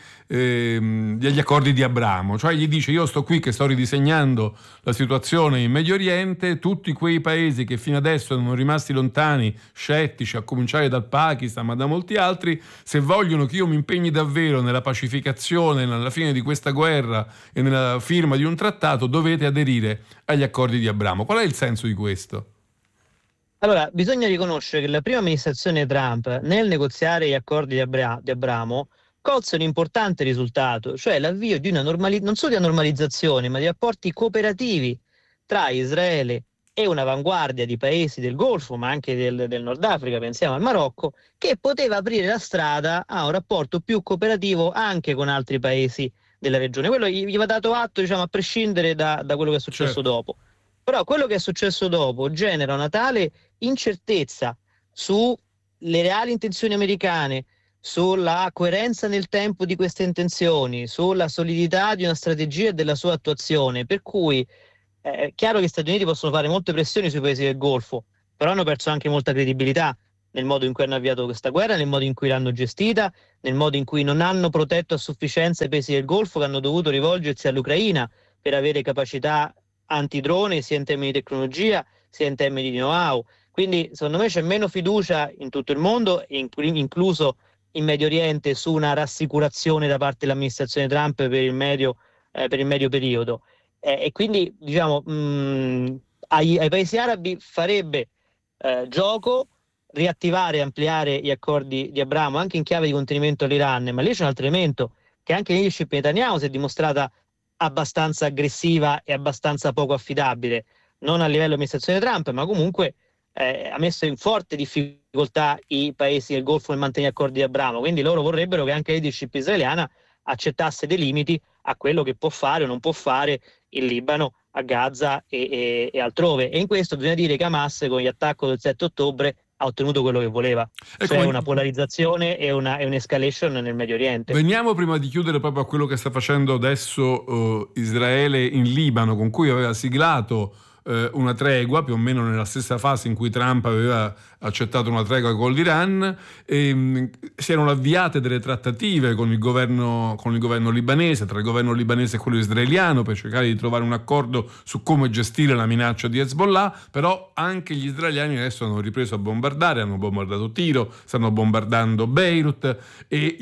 accordi di Abramo, cioè gli dice: io sto qui che sto ridisegnando la situazione in Medio Oriente, tutti quei paesi che fino adesso erano rimasti lontani, scettici, a cominciare dal Pakistan ma da molti altri, se vogliono che io mi impegni davvero nella pacificazione, nella fine di questa guerra e nella firma di un trattato, dovete aderire agli accordi di Abramo. Qual è il senso di questo? Allora, bisogna riconoscere che la prima amministrazione Trump, nel negoziare gli accordi di Abramo, colse un importante risultato, cioè l'avvio di una non solo di una normalizzazione, ma di rapporti cooperativi tra Israele e un'avanguardia di paesi del Golfo, ma anche del Nord Africa, pensiamo al Marocco, che poteva aprire la strada a un rapporto più cooperativo anche con altri paesi della regione. Quello gli va dato atto, diciamo, a prescindere da quello che è successo dopo. Però quello che è successo dopo genera una tale incertezza sulle reali intenzioni americane, sulla coerenza nel tempo di queste intenzioni, sulla solidità di una strategia e della sua attuazione, per cui è chiaro che gli Stati Uniti possono fare molte pressioni sui paesi del Golfo, però hanno perso anche molta credibilità nel modo in cui hanno avviato questa guerra, nel modo in cui l'hanno gestita, nel modo in cui non hanno protetto a sufficienza i paesi del Golfo, che hanno dovuto rivolgersi all'Ucraina per avere capacità antidrone sia in termini di tecnologia sia in termini di know-how. Quindi secondo me c'è meno fiducia in tutto il mondo, incluso in Medio Oriente, su una rassicurazione da parte dell'amministrazione Trump per il medio periodo. E quindi diciamo ai paesi arabi farebbe gioco riattivare e ampliare gli accordi di Abramo anche in chiave di contenimento all'Iran, ma lì c'è un altro elemento, che anche la leadership Netanyahu si è dimostrata abbastanza aggressiva e abbastanza poco affidabile, non a livello amministrazione Trump, ma comunque ha messo in forte difficoltà i paesi del Golfo nel mantenere gli accordi di Abramo, quindi loro vorrebbero che anche la leadership israeliana accettasse dei limiti a quello che può fare o non può fare il Libano, a Gaza e altrove. E in questo bisogna dire che Hamas con gli attacchi del 7 ottobre ha ottenuto quello che voleva, cioè una polarizzazione e un'escalation nel Medio Oriente. Veniamo prima di chiudere proprio a quello che sta facendo adesso Israele in Libano, con cui aveva siglato una tregua più o meno nella stessa fase in cui Trump aveva accettato una tregua con l'Iran. Si erano avviate delle trattative con il governo libanese, tra il governo libanese e quello israeliano, per cercare di trovare un accordo su come gestire la minaccia di Hezbollah, però anche gli israeliani adesso hanno ripreso a bombardare, hanno bombardato Tiro, stanno bombardando Beirut e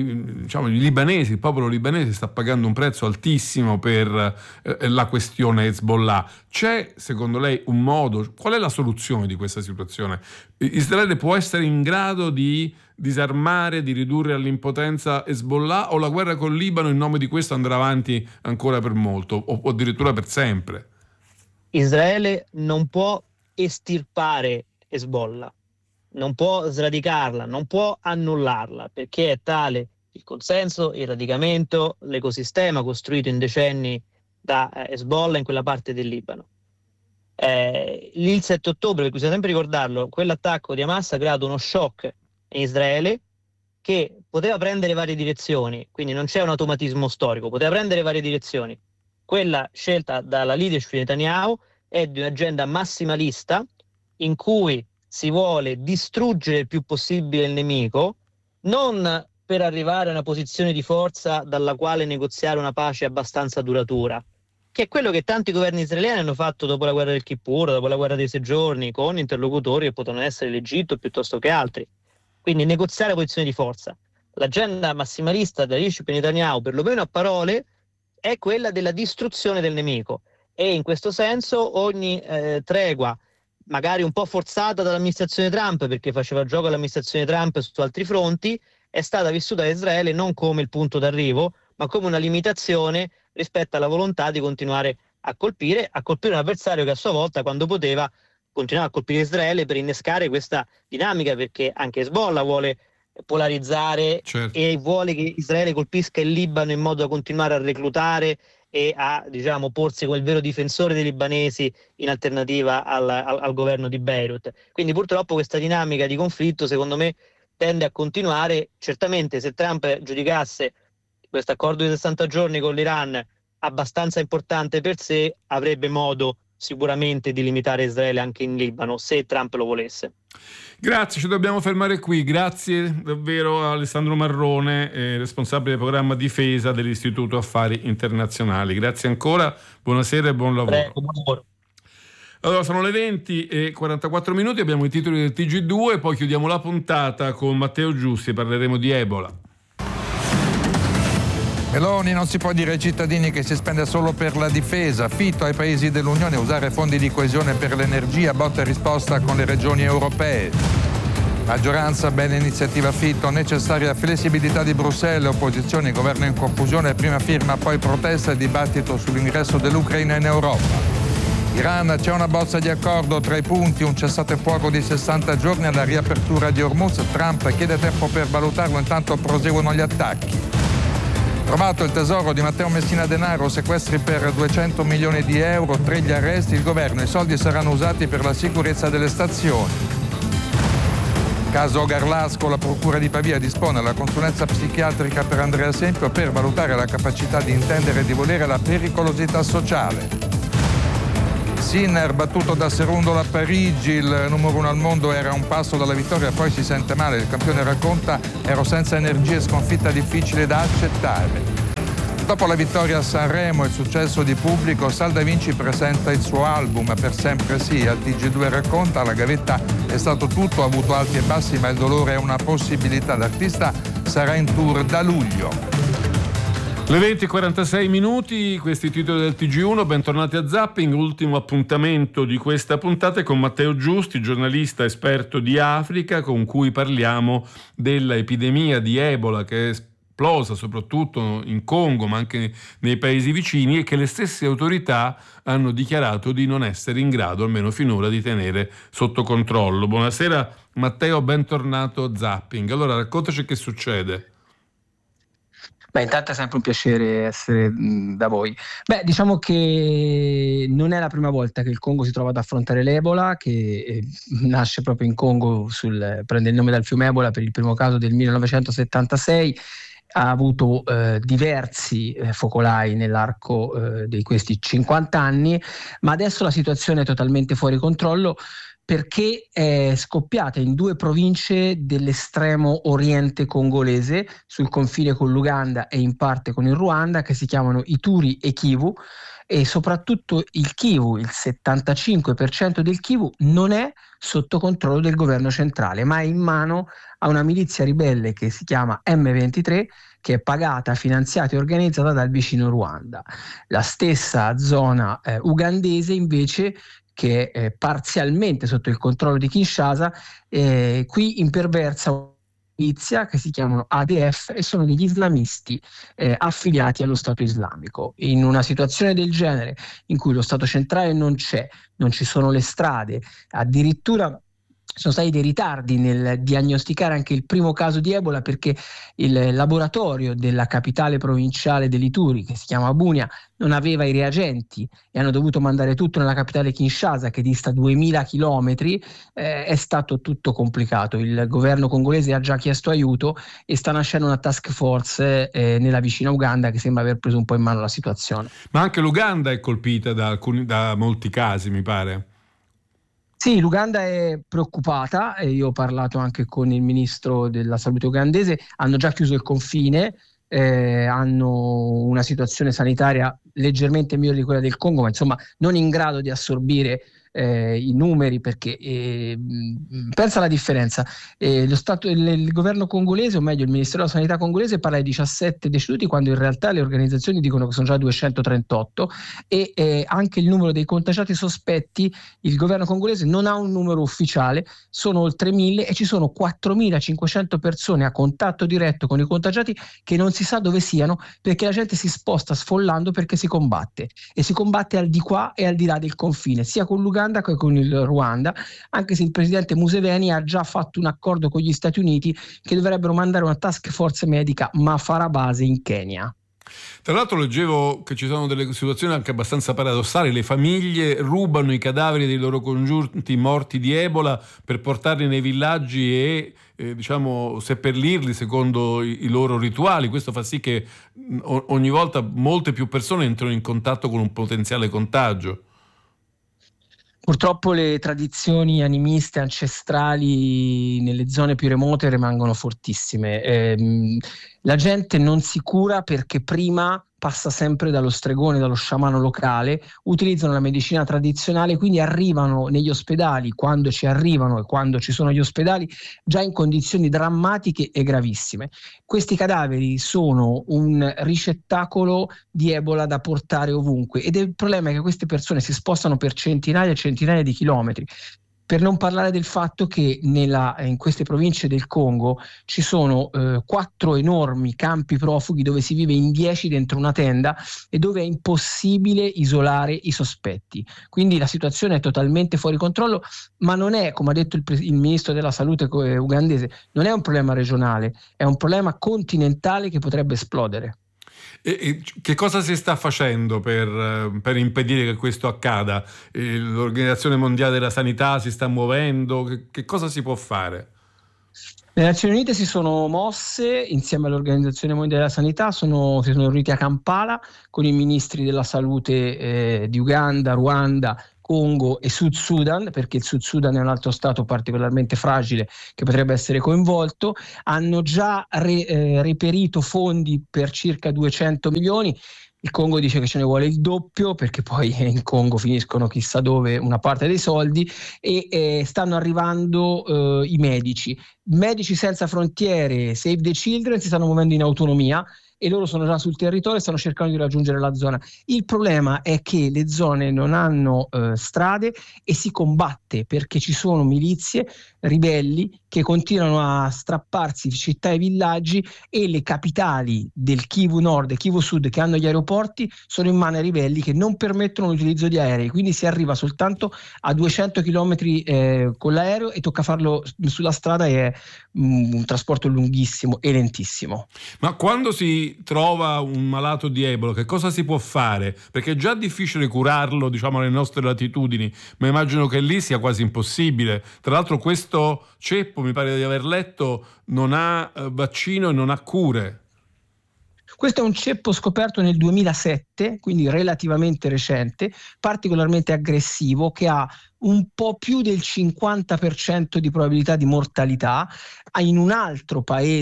il popolo libanese sta pagando un prezzo altissimo per la questione Hezbollah. C'è secondo lei un modo? Qual è la soluzione di questa situazione? Israele può essere in grado di disarmare, di ridurre all'impotenza Hezbollah, o la guerra col Libano in nome di questo andrà avanti ancora per molto o addirittura per sempre? Israele non può estirpare Hezbollah, non può sradicarla, non può annullarla, perché è tale il consenso, il radicamento, l'ecosistema costruito in decenni da Hezbollah in quella parte del Libano. Il 7 ottobre, per cui bisogna sempre ricordarlo, quell'attacco di Hamas ha creato uno shock in Israele che poteva prendere varie direzioni, quindi non c'è un automatismo storico, poteva prendere varie direzioni. Quella scelta dalla leadership di Netanyahu è di un'agenda massimalista in cui si vuole distruggere il più possibile il nemico, non per arrivare a una posizione di forza dalla quale negoziare una pace abbastanza duratura, che è quello che tanti governi israeliani hanno fatto dopo la guerra del Kippur, dopo la guerra dei 6 giorni, con interlocutori che potevano essere l'Egitto piuttosto che altri. Quindi negoziare posizioni di forza. L'agenda massimalista della leadership Netanyahu, perlomeno a parole, è quella della distruzione del nemico, e in questo senso ogni tregua, magari un po' forzata dall'amministrazione Trump, perché faceva gioco all'amministrazione Trump su altri fronti, è stata vissuta da Israele non come il punto d'arrivo, ma come una limitazione rispetto alla volontà di continuare a colpire un avversario che a sua volta, quando poteva, continuava a colpire Israele per innescare questa dinamica, perché anche Hezbollah vuole polarizzare, certo, e vuole che Israele colpisca il Libano in modo da continuare a reclutare e a, diciamo, porsi come il vero difensore dei libanesi in alternativa al governo di Beirut. Quindi purtroppo questa dinamica di conflitto, secondo me, tende a continuare. Certamente se Trump giudicasse questo accordo di 60 giorni con l'Iran abbastanza importante per sé, avrebbe modo sicuramente di limitare Israele anche in Libano, se Trump lo volesse. Grazie, ci dobbiamo fermare qui. Grazie davvero a Alessandro Marrone, responsabile del programma Difesa dell'Istituto Affari Internazionali. Grazie ancora, buonasera e buon lavoro. Prego, buon lavoro. Allora, sono le 20:44, abbiamo i titoli del TG2, poi chiudiamo la puntata con Matteo Giussi e parleremo di Ebola. Meloni: non si può dire ai cittadini che si spende solo per la difesa. Fitto ai paesi dell'Unione: usare fondi di coesione per l'energia, botta e risposta con le regioni europee. Maggioranza: bella iniziativa Fitto, necessaria flessibilità di Bruxelles, opposizione, governo in confusione, prima firma, poi protesta e dibattito sull'ingresso dell'Ucraina in Europa. Iran, c'è una bozza di accordo, 3 punti, un cessatefuoco di 60 giorni alla riapertura di Hormuz. Trump chiede tempo per valutarlo, intanto proseguono gli attacchi. Trovato il tesoro di Matteo Messina Denaro, sequestri per 200 milioni di euro, 3 gli arresti, il governo, i soldi saranno usati per la sicurezza delle stazioni. Caso Garlasco, la procura di Pavia dispone la consulenza psichiatrica per Andrea Sempio per valutare la capacità di intendere e di volere la pericolosità sociale. Sinner battuto da Serundolo a Parigi, il numero 1 al mondo era a un passo dalla vittoria, poi si sente male, il campione racconta: ero senza energie, sconfitta difficile da accettare. Dopo la vittoria a Sanremo e il successo di pubblico, Salda Vinci presenta il suo album Per sempre sì. Al TG2 racconta: la gavetta è stato tutto, ha avuto alti e bassi, ma il dolore è una possibilità. L'artista sarà in tour da luglio. Le 20:46, questi titoli del TG1, bentornati a Zapping, ultimo appuntamento di questa puntata è con Matteo Giusti, giornalista esperto di Africa, con cui parliamo dell'epidemia di Ebola che è esplosa soprattutto in Congo ma anche nei paesi vicini e che le stesse autorità hanno dichiarato di non essere in grado, almeno finora, di tenere sotto controllo. Buonasera Matteo, bentornato a Zapping. Allora raccontaci che succede. Intanto è sempre un piacere essere da voi. Diciamo che non è la prima volta che il Congo si trova ad affrontare l'Ebola, che nasce proprio in Congo, prende il nome dal fiume Ebola per il primo caso del 1976. Ha avuto diversi focolai nell'arco di questi 50 anni, ma adesso la situazione è totalmente fuori controllo perché è scoppiata in 2 province dell'estremo oriente congolese, sul confine con l'Uganda e in parte con il Ruanda, che si chiamano Ituri e Kivu, e soprattutto il Kivu, il 75% del Kivu non è sotto controllo del governo centrale, ma è in mano a una milizia ribelle che si chiama M23, che è pagata, finanziata e organizzata dal vicino Ruanda. La stessa zona ugandese invece, che è parzialmente sotto il controllo di Kinshasa, qui imperversa una milizia che si chiamano ADF e sono degli islamisti affiliati allo Stato islamico. In una situazione del genere, in cui lo Stato centrale non c'è, non ci sono le strade, addirittura sono stati dei ritardi nel diagnosticare anche il primo caso di Ebola, perché il laboratorio della capitale provinciale dell'Ituri, che si chiama Bunia, non aveva i reagenti e hanno dovuto mandare tutto nella capitale Kinshasa, che dista 2000 chilometri. È stato tutto complicato. Il governo congolese ha già chiesto aiuto e sta nascendo una task force nella vicina Uganda che sembra aver preso un po' in mano la situazione. Ma anche l'Uganda è colpita da molti casi, mi pare. Sì, l'Uganda è preoccupata e io ho parlato anche con il ministro della salute ugandese. Hanno già chiuso il confine, hanno una situazione sanitaria leggermente migliore di quella del Congo, ma insomma non in grado di assorbire i numeri, perché pensa alla differenza. Il governo congolese, o meglio il Ministero della Sanità congolese, parla di 17 deceduti quando in realtà le organizzazioni dicono che sono già 238, e anche il numero dei contagiati sospetti, il governo congolese non ha un numero ufficiale, sono oltre 1000 e ci sono 4.500 persone a contatto diretto con i contagiati che non si sa dove siano, perché la gente si sposta sfollando perché si combatte, e si combatte al di qua e al di là del confine, sia con l'Uganda che con il Ruanda, anche se il presidente Museveni ha già fatto un accordo con gli Stati Uniti che dovrebbero mandare una task force medica, ma farà base in Kenya. Tra l'altro leggevo che ci sono delle situazioni anche abbastanza paradossali: le famiglie rubano i cadaveri dei loro congiunti morti di Ebola per portarli nei villaggi e seppellirli secondo i loro rituali. Questo fa sì che ogni volta molte più persone entrano in contatto con un potenziale contagio. Purtroppo le tradizioni animiste ancestrali nelle zone più remote rimangono fortissime. La gente non si cura perché prima passa sempre dallo stregone, dallo sciamano locale, utilizzano la medicina tradizionale, quindi arrivano negli ospedali, quando ci arrivano e quando ci sono gli ospedali, già in condizioni drammatiche e gravissime. Questi cadaveri sono un ricettacolo di Ebola da portare ovunque, ed il problema è che queste persone si spostano per centinaia e centinaia di chilometri. Per non parlare del fatto che in queste province del Congo ci sono 4 enormi campi profughi dove si vive in 10 dentro una tenda e dove è impossibile isolare i sospetti. Quindi la situazione è totalmente fuori controllo, ma non è, come ha detto il ministro della salute ugandese, non è un problema regionale, è un problema continentale che potrebbe esplodere. E che cosa si sta facendo per impedire che questo accada? L'Organizzazione Mondiale della Sanità si sta muovendo? Che cosa si può fare? Le Nazioni Unite si sono mosse insieme all'Organizzazione Mondiale della Sanità, si sono riuniti a Kampala con i ministri della salute di Uganda, Ruanda, Congo e Sud Sudan, perché il Sud Sudan è un altro stato particolarmente fragile che potrebbe essere coinvolto. Hanno già reperito fondi per circa 200 milioni. Il Congo dice che ce ne vuole il doppio, perché poi in Congo finiscono chissà dove una parte dei soldi, e stanno arrivando i medici. Medici Senza Frontiere, Save the Children si stanno muovendo in autonomia e loro sono già sul territorio e stanno cercando di raggiungere la zona. Il problema è che le zone non hanno strade e si combatte perché ci sono milizie ribelli che continuano a strapparsi città e villaggi, e le capitali del Kivu Nord e Kivu Sud, che hanno gli aeroporti, sono in mano ai ribelli che non permettono l'utilizzo di aerei, quindi si arriva soltanto a 200 km con l'aereo e tocca farlo sulla strada, e è un trasporto lunghissimo e lentissimo. Ma quando si trova un malato di Ebola, che cosa si può fare? Perché è già difficile curarlo, diciamo, alle nostre latitudini, ma immagino che lì sia quasi impossibile. Tra l'altro questo ceppo, mi pare di aver letto, non ha vaccino e non ha cure. Questo è un ceppo scoperto nel 2007, quindi relativamente recente, particolarmente aggressivo, che ha un po' più del 50% di probabilità di mortalità. In un altro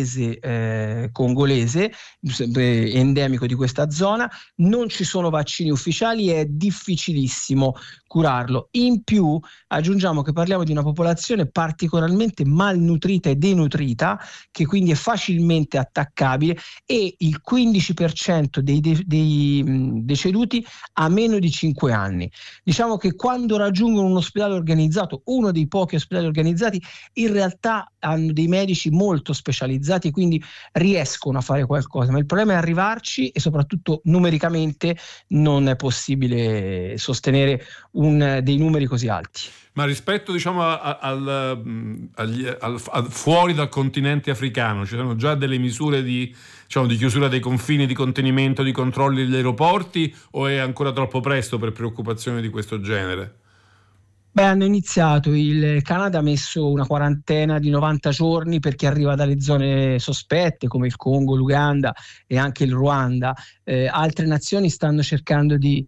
paese congolese, endemico di questa zona, non ci sono vaccini ufficiali e è difficilissimo curarlo. In più aggiungiamo che parliamo di una popolazione particolarmente malnutrita e denutrita, che quindi è facilmente attaccabile, e il 15% dei deceduti ha meno di 5 anni. Diciamo che quando raggiungono un ospedale organizzato, uno dei pochi ospedali organizzati, in realtà hanno dei medici molto specializzati e quindi riescono a fare qualcosa, ma il problema è arrivarci, e soprattutto numericamente non è possibile sostenere dei numeri così alti. Ma rispetto, diciamo, fuori dal continente africano, ci sono già delle misure di chiusura dei confini, di contenimento, di controlli degli aeroporti, o è ancora troppo presto per preoccupazioni di questo genere? Hanno iniziato. Il Canada ha messo una quarantena di 90 giorni per chi arriva dalle zone sospette, come il Congo, l'Uganda e anche il Ruanda. Altre nazioni stanno cercando di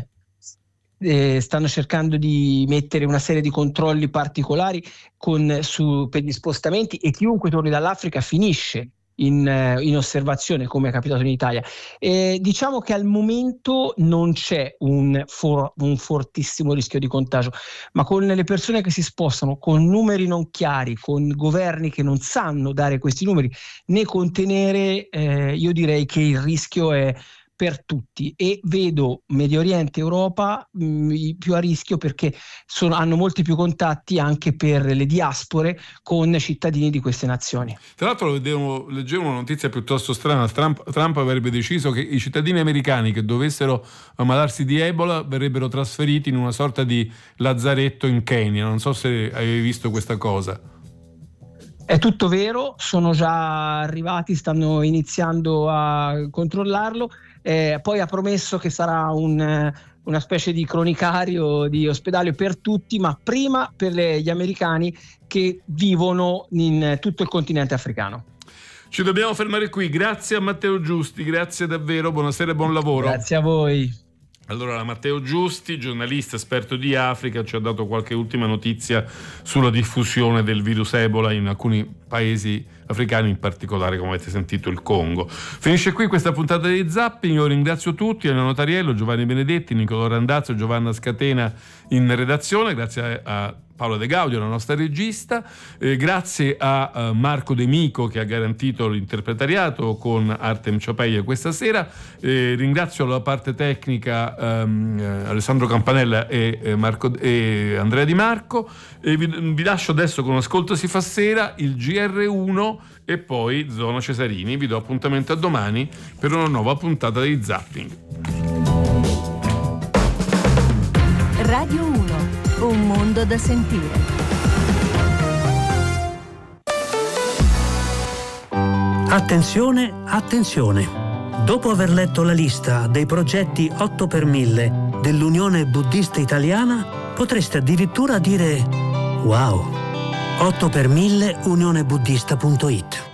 mettere una serie di controlli particolari per gli spostamenti, e chiunque torni dall'Africa finisce in osservazione, come è capitato in Italia. Diciamo che al momento non c'è un fortissimo rischio di contagio, ma con le persone che si spostano, con numeri non chiari, con governi che non sanno dare questi numeri né contenere, io direi che il rischio è per tutti, e vedo Medio Oriente e Europa più a rischio, perché hanno molti più contatti anche per le diaspore con cittadini di queste nazioni. Tra l'altro leggevo una notizia piuttosto strana. Trump avrebbe deciso che i cittadini americani che dovessero ammalarsi di Ebola verrebbero trasferiti in una sorta di lazzaretto in Kenya. Non so se avevi visto questa cosa. È tutto vero, sono già arrivati, stanno iniziando a controllarlo. Poi ha promesso che sarà una specie di cronicario, di ospedale per tutti, ma prima per gli americani che vivono in tutto il continente africano. Ci dobbiamo fermare qui. Grazie a Matteo Giusti, grazie davvero, buonasera e buon lavoro. Grazie a voi. Allora, Matteo Giusti, giornalista esperto di Africa, ci ha dato qualche ultima notizia sulla diffusione del virus Ebola in alcuni paesi africani, in particolare, come avete sentito, il Congo. Finisce qui questa puntata di Zapping. Io ringrazio tutti, Elena Notariello, Giovanni Benedetti, Nicolò Randazzo, Giovanna Scatena in redazione, grazie a Paolo De Gaudio, la nostra regista, grazie a Marco De Mico che ha garantito l'interpretariato con Artem Ciopeia questa sera, ringrazio la parte tecnica Alessandro Campanella e Andrea Di Marco, e vi lascio adesso con Ascolto si fa sera, il GR1 e poi Zona Cesarini. Vi do appuntamento a domani per una nuova puntata di Zapping. Radio 1, un mondo da sentire. Attenzione, attenzione. Dopo aver letto la lista dei progetti 8x1000 dell'Unione Buddista Italiana, potreste addirittura dire wow. 8x1000 unionebuddista.it.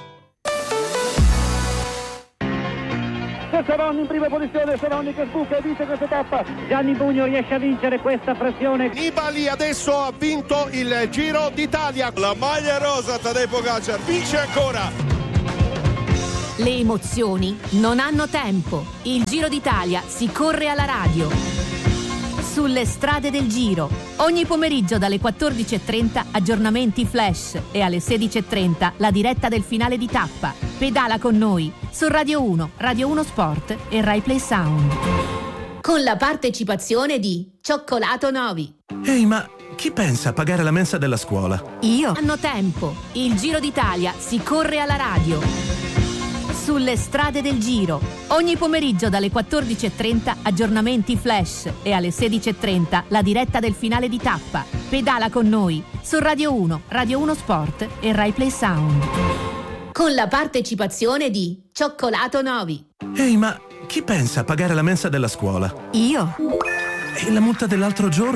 Seronni in prima posizione, Seronni che sbuca e vince questa tappa. Gianni Bugno riesce a vincere questa frazione. Nibali adesso ha vinto il Giro d'Italia. La maglia rosa, Tadej Pogačar vince ancora. Le emozioni non hanno tempo. Il Giro d'Italia si corre alla radio. Sulle strade del Giro. Ogni pomeriggio dalle 14.30 aggiornamenti flash e alle 16.30 la diretta del finale di tappa. Pedala con noi su Radio 1, Radio 1 Sport e Rai Play Sound. Con la partecipazione di Cioccolato Novi. Ehi, ma chi pensa a pagare la mensa della scuola? Io. Hanno tempo. Il Giro d'Italia si corre alla radio. Sulle strade del Giro. Ogni pomeriggio dalle 14.30 aggiornamenti flash e alle 16.30 la diretta del finale di tappa. Pedala con noi su Radio 1, Radio 1 Sport e Rai Play Sound. Con la partecipazione di Cioccolato Novi. Ehi, ma chi pensa a pagare la mensa della scuola? Io. E la multa dell'altro giorno?